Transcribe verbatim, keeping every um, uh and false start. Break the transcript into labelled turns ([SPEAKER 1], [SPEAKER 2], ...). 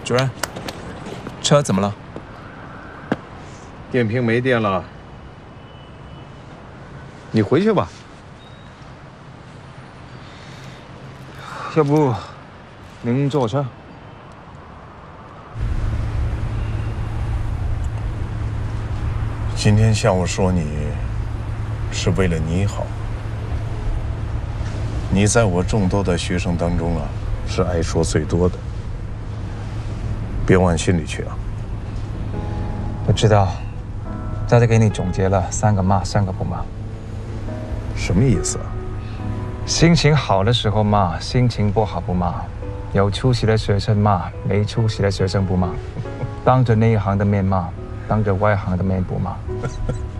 [SPEAKER 1] 主任，车怎么了？
[SPEAKER 2] 电瓶没电了，你回去吧。要不，您坐我车。
[SPEAKER 3] 今天下午说你，是为了你好。你在我众多的学生当中啊，是爱说最多的，别往心里去啊。
[SPEAKER 4] 我知道，大家给你总结了三个骂，三个不骂。
[SPEAKER 3] 什么意思啊？
[SPEAKER 4] 心情好的时候骂，心情不好不骂；有出息的学生骂，没出息的学生不骂；当着内行的面骂，当着外行的面不骂。